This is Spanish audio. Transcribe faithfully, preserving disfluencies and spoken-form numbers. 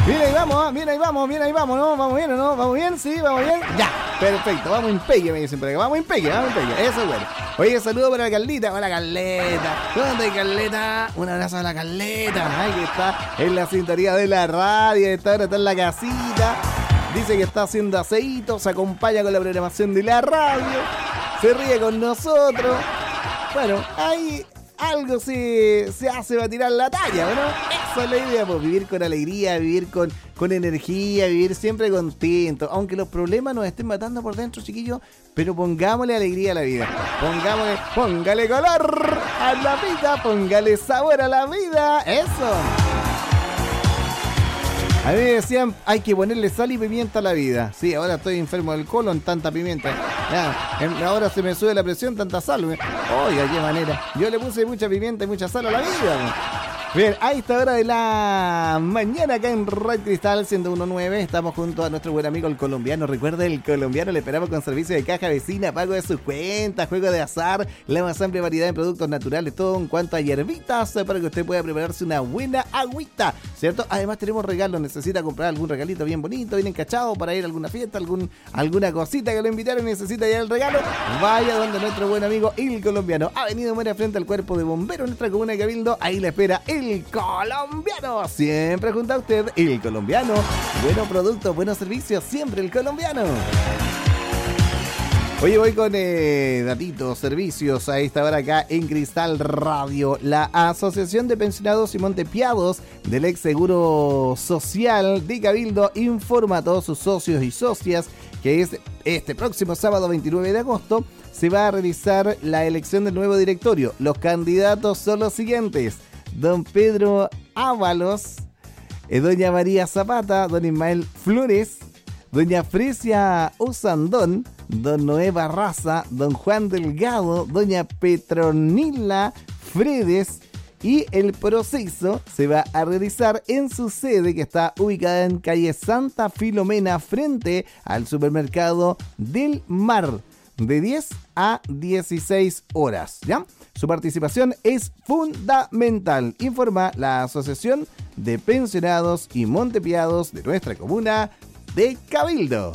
Bien, ahí vamos, bien, ahí vamos, bien, ahí vamos, ¿no? ¿Vamos bien o no? ¿Vamos bien? ¿Sí? ¿Vamos bien? Ya, perfecto, vamos en pegue, me dicen por acá. Vamos en pegue, vamos en pegue, eso es bueno. Oye, saludo para la Carlita, hola Carleta. ¿Dónde hay Carleta? Un abrazo a la Carleta, ay, que está en la sintonía de la radio, esta hora está en la casita. Dice que está haciendo aceíto, se acompaña con la programación de la radio, se ríe con nosotros. Bueno, ahí algo se, se hace para tirar la talla, ¿no? Esa es la idea, pues, vivir con alegría, vivir con, con energía, vivir siempre contento. Aunque los problemas nos estén matando por dentro, chiquillos, pero pongámosle alegría a la vida. Pongámosle, póngale color a la vida, póngale sabor a la vida. Eso. A mí me decían, hay que ponerle sal y pimienta a la vida. Sí, ahora estoy enfermo del colon, tanta pimienta. Ya, ahora se me sube la presión, tanta sal. Oiga, qué manera. Yo le puse mucha pimienta y mucha sal a la vida. Bien, a esta hora de la mañana acá en Radio Cristal ciento uno punto nueve estamos junto a nuestro buen amigo el colombiano. Recuerda, el colombiano le esperamos con servicio de caja vecina, pago de sus cuentas, juego de azar, la más amplia variedad de productos naturales, todo en cuanto a hierbitas para que usted pueda prepararse una buena agüita, ¿cierto? Además tenemos regalos, necesita comprar algún regalito bien bonito, bien encachado para ir a alguna fiesta, algún, alguna cosita que lo invitaron y necesita ya el regalo. Vaya donde nuestro buen amigo el colombiano, Avenida Muera frente al cuerpo de bomberos en nuestra comuna de Cabildo, ahí le espera el El colombiano, siempre junto a usted, el colombiano. Buenos productos, buenos servicios, siempre el colombiano. Oye, voy con eh, datitos, servicios a esta hora acá en Cristal Radio. La Asociación de Pensionados y Montepiados del Ex Seguro Social de Cabildo informa a todos sus socios y socias que es este próximo sábado veintinueve de agosto se va a realizar la elección del nuevo directorio. Los candidatos son los siguientes: don Pedro Ábalos, eh, doña María Zapata, don Ismael Flores, doña Fresia Usandón, don Noé Barraza, don Juan Delgado, doña Petronila Fredes, y el proceso se va a realizar en su sede que está ubicada en calle Santa Filomena frente al supermercado del Mar, de diez a dieciséis horas, ¿ya? Su participación es fundamental, informa la Asociación de Pensionados y Montepiados de nuestra comuna de Cabildo.